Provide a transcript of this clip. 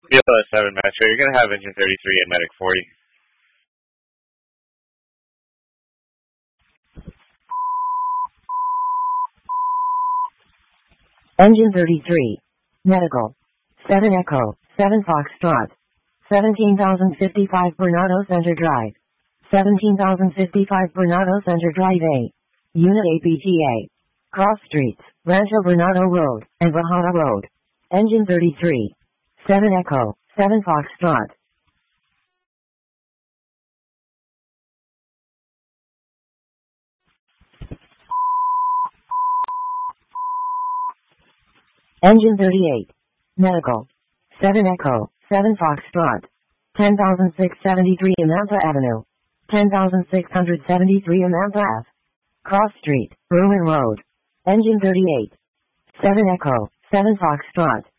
BLS 7 Metro, you're going to have engine 33 and medic 40. Engine 33. Medical. 7 Echo, 7 Foxtrot. 17,055 Bernardo Center Drive. 17,055 Bernardo Center Drive A. Unit APTA. Cross Streets, Rancho Bernardo Road, and Bahama Road. Engine 33. 7 Echo, 7 Foxtrot. Engine 38. Medical. 7 Echo, 7 Foxtrot. 10,673 Amantha Avenue. 10,673 Amantha Ave. Cross Street, Ruin Road. Engine 38. 7 Echo, 7 Foxtrot.